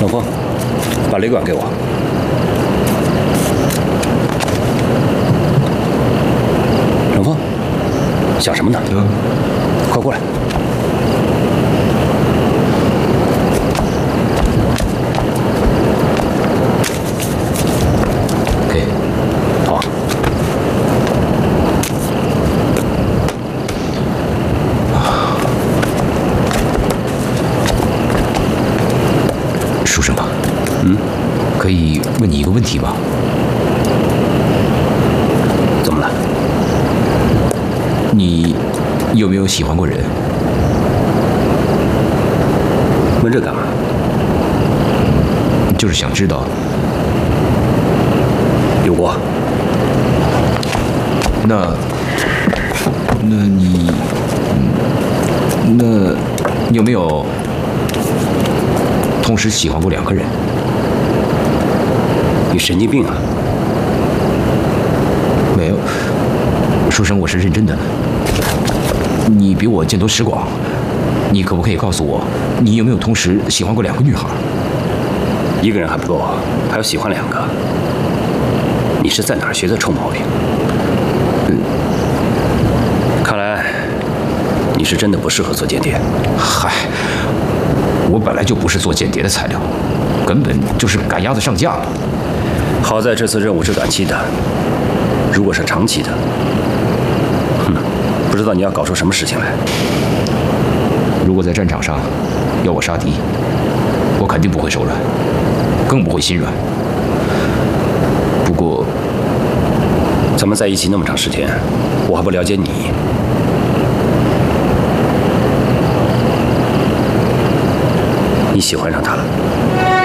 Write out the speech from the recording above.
冷风，把雷管给我。冷风，想什么呢？快过来。 给。 好。 书生吧。 嗯。 可以问你一个问题吗？ 怎么了？ 你有没有喜欢过人？ 问这干嘛？ 就是想知道。 有过。 那你，那你有没有同时喜欢过2个人？ 你神经病啊！ 没有，书生，我是认真的。你比我见多识广，你可不可以告诉我，你有没有同时喜欢过2个女孩 ？1个人还不够，还要喜欢2个。你是在哪儿学的臭毛病？看来你是真的不适合做间谍。 嗨，我本来就不是做间谍的材料，根本就是赶鸭子上架嘛。 好在这次任务是短期的，如果是长期的，不知道你要搞出什么事情来。 如果在战场上要我杀敌，我肯定不会手软，更不会心软。不过， 咱们在一起那么长时间，我还不了解你。你喜欢上他了？